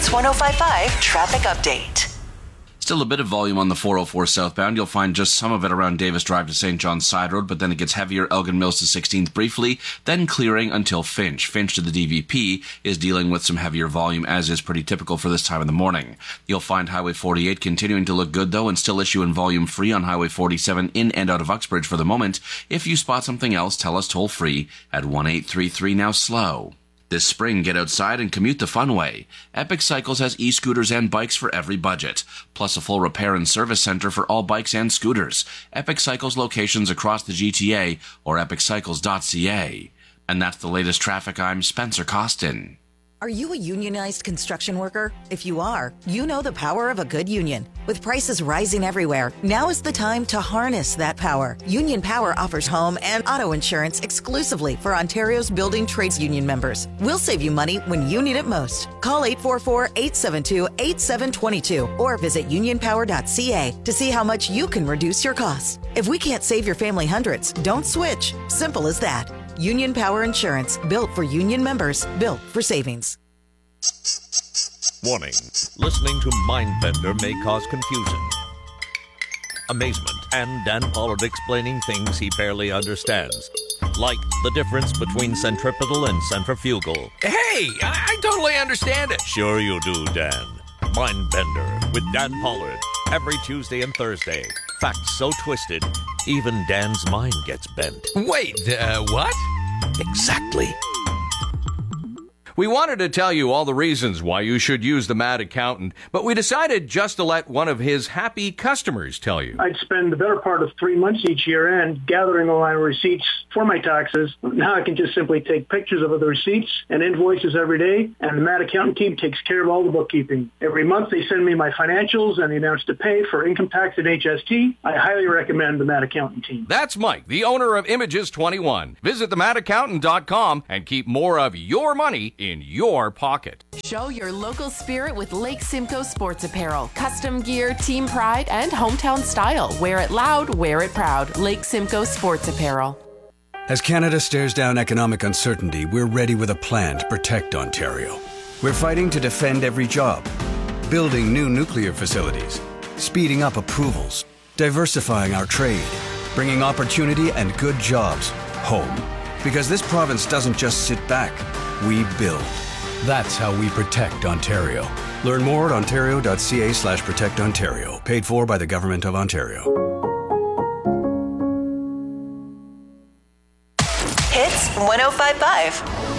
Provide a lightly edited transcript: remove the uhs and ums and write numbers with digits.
Hits 105.5 traffic update. Still a bit of volume on the 404 southbound. You'll find just some of it around Davis Drive to St. John's Side Road, but then it gets heavier Elgin Mills to 16th briefly, then clearing until Finch. Finch to the DVP is dealing with some heavier volume, as is pretty typical for this time of the morning. You'll find Highway 48 continuing to look good, though, and still issuing volume free on Highway 47 in and out of Uxbridge for the moment. If you spot something else, tell us toll free at 1-833 now slow. This spring, get outside and commute the fun way. Epic Cycles has e-scooters and bikes for every budget, plus a full repair and service center for all bikes and scooters. Epic Cycles locations across the GTA or epiccycles.ca. And that's the latest traffic. I'm Spencer Costin. Are you a unionized construction worker? If you are, you know the power of a good union. With prices rising everywhere, now is the time to harness that power. Union Power offers home and auto insurance exclusively for Ontario's building trades union members. We'll save you money when you need it most. Call 844-872-8722 or visit unionpower.ca to see how much you can reduce your costs. If we can't save your family hundreds, don't switch. Simple as that. Union Power Insurance, built for union members, built for savings. Warning, listening to Mindbender may cause confusion, amazement, and Dan Pollard explaining things he barely understands, like the difference between centripetal and centrifugal. Hey, I totally understand it. Sure you do, Dan. Mindbender with Dan Pollard, every Tuesday and Thursday. Facts so twisted, even Dan's mind gets bent. Wait, what? Exactly. We wanted to tell you all the reasons why you should use the Mad Accountant, but we decided just to let one of his happy customers tell you. I'd spend the better part of 3 months each year end gathering all my receipts for my taxes. Now I can just simply take pictures of the receipts and invoices every day, and the Mad Accountant team takes care of all the bookkeeping. Every month they send me my financials and the amounts to pay for income tax and HST. I highly recommend the Mad Accountant team. That's Mike, the owner of Images 21. Visit themadaccountant.com and keep more of your money in your pocket. Show your local spirit with Lake Simcoe Sports Apparel. Custom gear, team pride, and hometown style. Wear it loud, wear it proud. Lake Simcoe Sports Apparel. As Canada stares down economic uncertainty, we're ready with a plan to protect Ontario. We're fighting to defend every job, building new nuclear facilities, speeding up approvals, diversifying our trade, bringing opportunity and good jobs home. Because this province doesn't just sit back, we build. That's how we protect Ontario. Learn more at ontario.ca/protectontario. Paid for by the Government of Ontario. Hits 105.5.